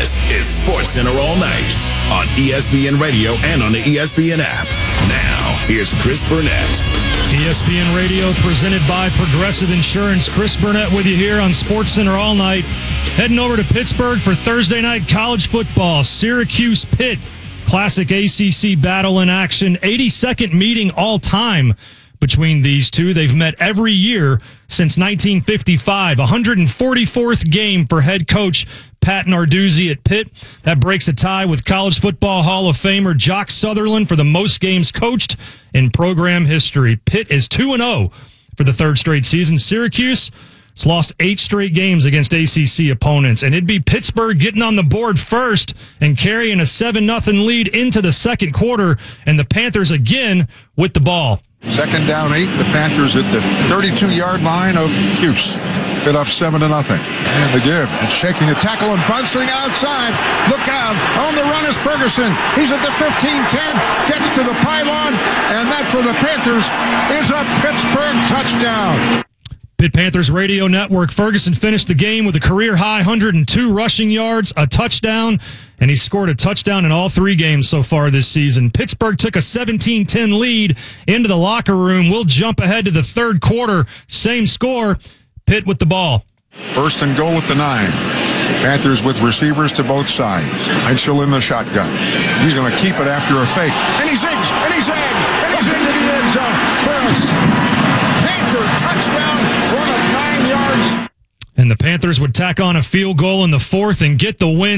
This is SportsCenter All Night on ESPN Radio and on the ESPN app. Now, here's Chris Burnett. ESPN Radio presented by Progressive Insurance. Chris Burnett with you here on SportsCenter All Night. Heading over to Pittsburgh for Thursday night college football. Syracuse Pitt, classic ACC battle in action. 82nd meeting all time between these two. They've met every year since 1955. 144th game for head coach Pat Narduzzi at Pitt. That breaks a tie with College Football Hall of Famer Jock Sutherland for the most games coached in program history. Pitt is 2-0 for the third straight season. Syracuse has lost 8 straight games against ACC opponents, and it'd be Pittsburgh getting on the board first and carrying a 7-0 lead into the second quarter, and the Panthers again with the ball. Second down 8, the Panthers at the 32-yard line of Cuse. Pitt up 7-0. And the give. And shaking a tackle and bouncing outside. Look out. On the run is Ferguson. He's at the 15-10. Gets to the pylon. And that for the Panthers is a Pittsburgh touchdown. Pitt Panthers Radio Network. Ferguson finished the game with a career-high 102 rushing yards, a touchdown, and he scored a touchdown in all 3 games so far this season. Pittsburgh took a 17-10 lead into the locker room. We'll jump ahead to the third quarter. Same score. Pitt with the ball. First and goal at the 9. Panthers with receivers to both sides. Einschel in the shotgun. He's going to keep it after a fake. And he zigs, and he zags, and he's into the end zone for us. Panther touchdown, run of 9 yards. And the Panthers would tack on a field goal in the fourth and get the win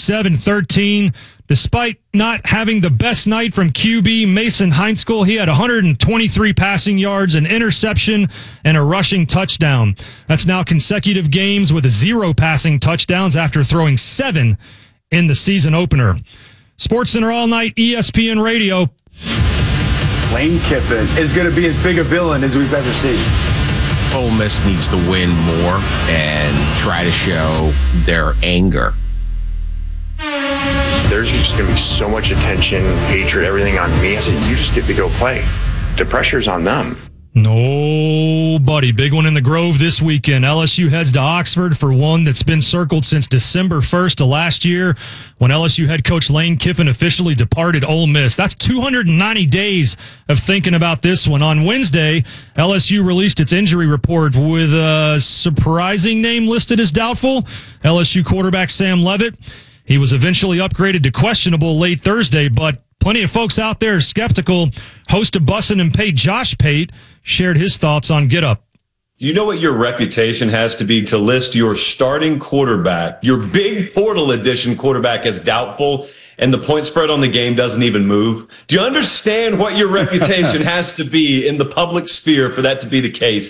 27-13. Despite not having the best night from QB Mason Heinzkel, he had 123 passing yards, an interception, and a rushing touchdown. That's now consecutive games with 0 passing touchdowns after throwing 7 in the season opener. SportsCenter All Night, ESPN Radio. Lane Kiffin is going to be as big a villain as we've ever seen. Ole Miss needs to win more and try to show their anger. There's just going to be so much attention, hatred, everything on me. I said, you just get to go play. The pressure's on them. Nobody. Big one in the Grove this weekend. LSU heads to Oxford for one that's been circled since December 1st of last year when LSU head coach Lane Kiffin officially departed Ole Miss. That's 290 days of thinking about this one. On Wednesday, LSU released its injury report with a surprising name listed as doubtful. LSU quarterback Sam Leavitt. He was eventually upgraded to questionable late Thursday, but plenty of folks out there are skeptical. Host of Bussin' and Pate, Josh Pate, shared his thoughts on Get Up. You know what your reputation has to be to list your starting quarterback, your big portal edition quarterback, as doubtful, and the point spread on the game doesn't even move? Do you understand what your reputation has to be in the public sphere for that to be the case?